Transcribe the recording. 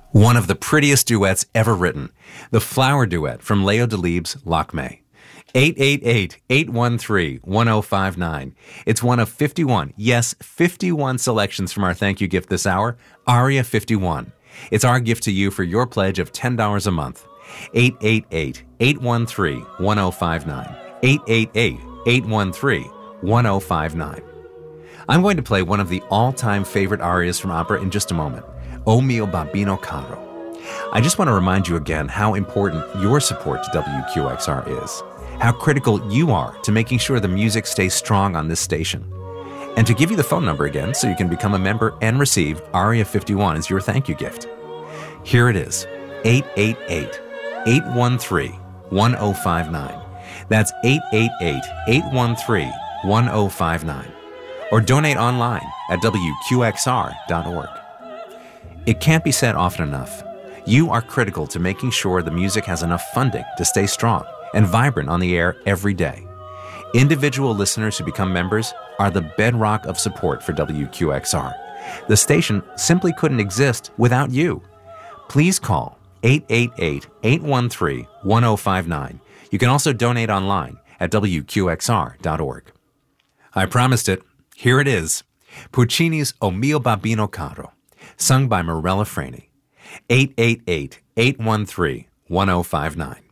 One of the prettiest duets ever written, the Flower Duet from Leo Delibes' Lakme. 888-813-1059. It's one of 51, yes, 51 selections from our thank you gift this hour, Aria 51. It's our gift to you for your pledge of $10 a month. 888-813-1059. 888-813-1059. I'm going to play one of the all-time favorite arias from opera in just a moment, O mio bambino caro. I just want to remind you again how important your support to WQXR is, how critical you are to making sure the music stays strong on this station. And to give you the phone number again so you can become a member and receive Aria 51 as your thank you gift. Here it is, 888-813-1059. That's 888-813-1059. Or donate online at WQXR.org. It can't be said often enough. You are critical to making sure the music has enough funding to stay strong and vibrant on the air every day. Individual listeners who become members are the bedrock of support for WQXR. The station simply couldn't exist without you. Please call 888-813-1059. You can also donate online at WQXR.org. I promised it. Here it is. Puccini's O mio bambino caro, sung by Mirella Freni. 888-813-1059.